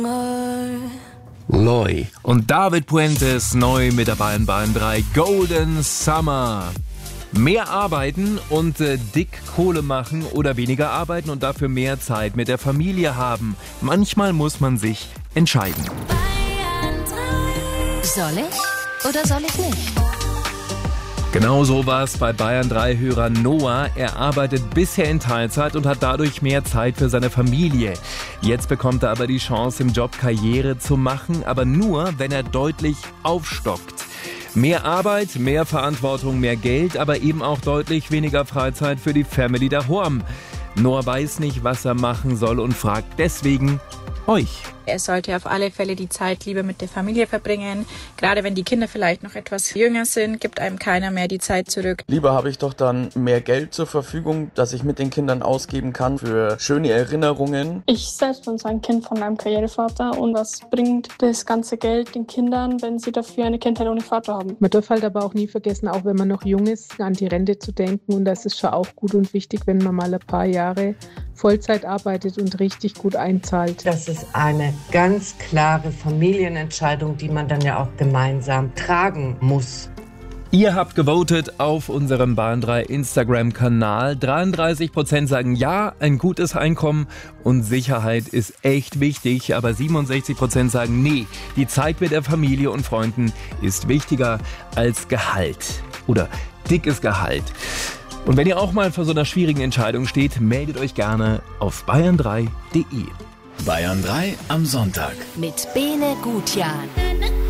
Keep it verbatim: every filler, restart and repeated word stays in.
Neu. Und David Puentes neu mit dabei in Bayern drei Golden Summer. Mehr arbeiten und äh, dick Kohle machen oder weniger arbeiten und dafür mehr Zeit mit der Familie haben. Manchmal muss man sich entscheiden. Soll ich oder soll ich nicht? Genau so war es bei Bayern drei Hörer Noah. Er arbeitet bisher in Teilzeit und hat dadurch mehr Zeit für seine Familie. Jetzt bekommt er aber die Chance, im Job Karriere zu machen, aber nur, wenn er deutlich aufstockt. Mehr Arbeit, mehr Verantwortung, mehr Geld, aber eben auch deutlich weniger Freizeit für die Family daheim. Noah weiß nicht, was er machen soll und fragt deswegen euch. Er sollte auf alle Fälle die Zeit lieber mit der Familie verbringen. Gerade wenn die Kinder vielleicht noch etwas jünger sind, gibt einem keiner mehr die Zeit zurück. Lieber habe ich doch dann mehr Geld zur Verfügung, das ich mit den Kindern ausgeben kann für schöne Erinnerungen. Ich selbst bin so ein Kind von einem Karrierevater und was bringt das ganze Geld den Kindern, wenn sie dafür eine Kindheit ohne Vater haben? Man darf halt aber auch nie vergessen, auch wenn man noch jung ist, an die Rente zu denken, und das ist schon auch gut und wichtig, wenn man mal ein paar Jahre Vollzeit arbeitet und richtig gut einzahlt. Das ist eine ganz klare Familienentscheidung, die man dann ja auch gemeinsam tragen muss. Ihr habt gewotet auf unserem Bayern drei Instagram-Kanal. dreiunddreißig Prozent sagen ja, ein gutes Einkommen und Sicherheit ist echt wichtig. Aber siebenundsechzig Prozent sagen nee, die Zeit mit der Familie und Freunden ist wichtiger als Gehalt oder dickes Gehalt. Und wenn ihr auch mal vor so einer schwierigen Entscheidung steht, meldet euch gerne auf bayern drei punkt de. Bayern drei am Sonntag. Mit Bene Gutjahr.